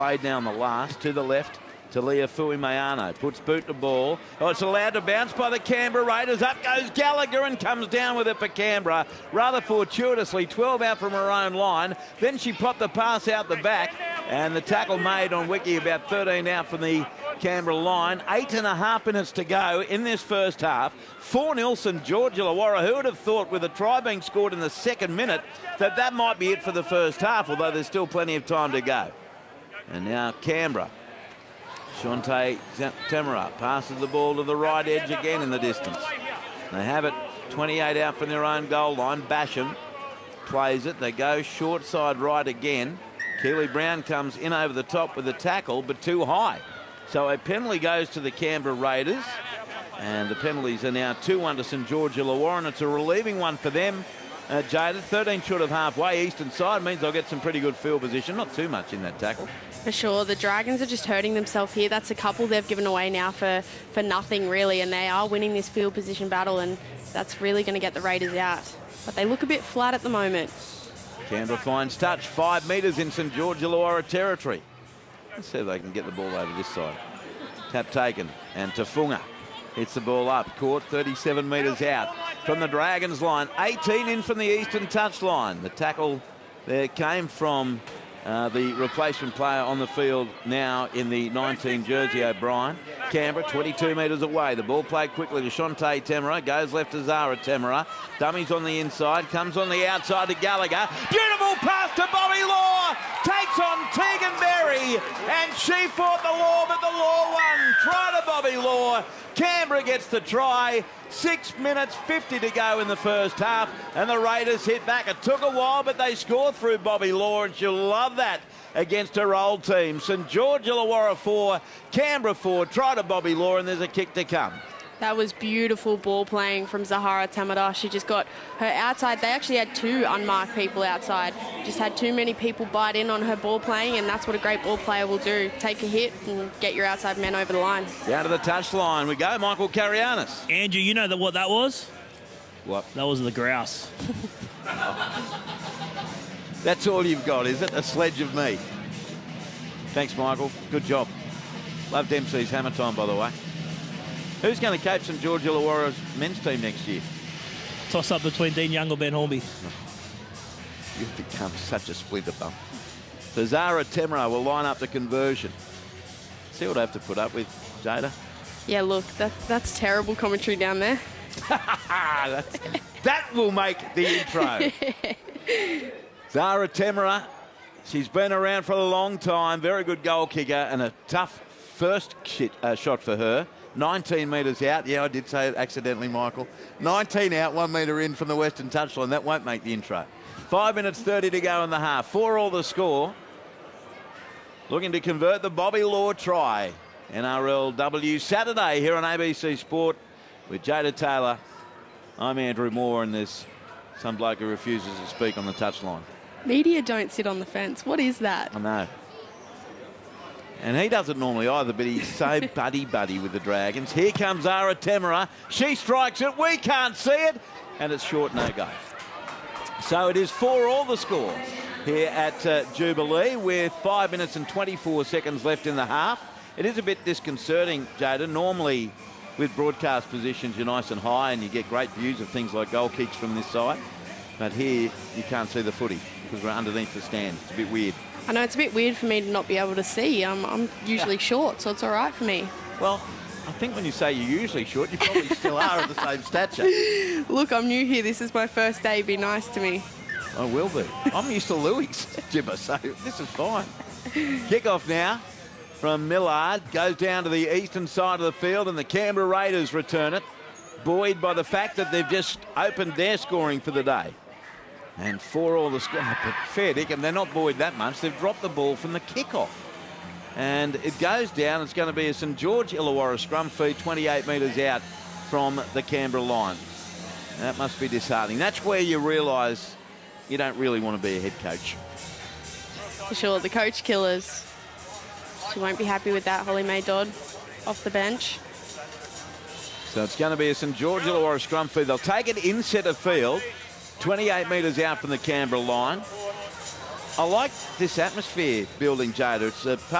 Played now on the last, to the left, to Leah Fuimayano. Puts boot to ball. Oh, it's allowed to bounce by the Canberra Raiders. Up goes Gallagher and comes down with it for Canberra. Rather fortuitously, 12 out from her own line. Then she popped the pass out the back. And the tackle made on Wiki, about 13 out from the Canberra line. 8.5 minutes to go in this first half. 4-0 St George Illawarra. Who would have thought with a try being scored in the second minute that might be it for the first half, although there's still plenty of time to go. And now Canberra. Shante Temera passes the ball to the right edge again in the distance. They have it 28 out from their own goal line. Basham plays it. They go short side right again. Keely Brown comes in over the top with the tackle, but too high. So a penalty goes to the Canberra Raiders. And the penalties are now 2-1 to St George Illawarra, and it's a relieving one for them. Jada, 13 short of halfway. Eastern side means they'll get some pretty good field position. Not too much in that tackle. For sure. The Dragons are just hurting themselves here. That's a couple they've given away now for nothing, really, and they are winning this field position battle, and that's really going to get the Raiders out. But they look a bit flat at the moment. Canberra finds touch, 5 metres in St George Illawarra territory. Let's see if they can get the ball over this side. Tap taken, and Tafunga hits the ball up, caught 37 metres out from the Dragons line, 18 in from the Eastern touchline. The tackle there came from the replacement player on the field now in the 19 jersey, O'Brien. Canberra 22 metres away. The ball played quickly to Shante Temera. Goes left to Zara Temera. Dummies on the inside. Comes on the outside to Gallagher. Beautiful pass to Bobby Law. Takes on Tegan Berry. And she fought the Law, but the Law won. Try to Bobby Law. Canberra gets the try. 6 minutes 50 to go in the first half, and the Raiders hit back. It took a while, but they scored through Bobby Law, and she'll love that against her old team. St George Illawarra 4, Canberra 4. Try to Bobby Law, and there's a kick to come. That was beautiful ball playing from Zahara Temera. She just got her outside. They actually had 2 unmarked people outside. Just had too many people bite in on her ball playing, and that's what a great ball player will do. Take a hit and get your outside men over the line. Down to the touchline we go. Michael Carianis. Andrew, you know what that was? What? That was the grouse. That's all you've got, is it? A sledge of me. Thanks, Michael. Good job. Loved MC's hammer time, by the way. Who's going to coach St George Illawarra's men's team next year? Toss up between Dean Young or Ben Hornby. You've become such a splinter bum. So Zara Temera will line up the conversion. See what I have to put up with, Jada? Yeah, look, that's terrible commentary down there. That will make the intro. Zara Temera, she's been around for a long time. Very good goal kicker and a tough first shot for her. 19 metres out. Yeah, I did say it accidentally, Michael. 19 out, 1 metre in from the Western touchline. That won't make the intro. 5 minutes 30 to go in the half. 4-all the score. Looking to convert the Bobby Law try. NRLW Saturday here on ABC Sport with Jada Taylor. I'm Andrew Moore, and there's some bloke who refuses to speak on the touchline. Media don't sit on the fence. What is that? I know. And he doesn't normally either, but he's so buddy-buddy with the Dragons. Here comes Zara Temera. She strikes it. We can't see it. And it's short, no go. So it is 4-all the score here at Jubilee with 5 minutes and 24 seconds left in the half. It is a bit disconcerting, Jada. Normally, with broadcast positions, you're nice and high and you get great views of things like goal kicks from this side. But here, you can't see the footy because we're underneath the stand. It's a bit weird. I know it's a bit weird for me to not be able to see. I'm usually short, so it's all right for me. Well, I think when you say you're usually short, you probably still are of the same stature. Look, I'm new here. This is my first day. Be nice to me. I will be. I'm used to Louis' gibber, so this is fine. Kick-off now from Millard. Goes down to the eastern side of the field, and the Canberra Raiders return it, buoyed by the fact that they've just opened their scoring for the day. And 4-all the score. But fair dinkum, they're not buoyed that much. They've dropped the ball from the kick-off. And it goes down. It's going to be a St George Illawarra scrum feed 28 metres out from the Canberra line. That must be disheartening. That's where you realise you don't really want to be a head coach. For sure, the coach killers. She won't be happy with that, Holly May Dodd, off the bench. So it's going to be a St George Illawarra scrum feed. They'll take it in centre field. 28 metres out from the Canberra line. I like this atmosphere building, Jada. It's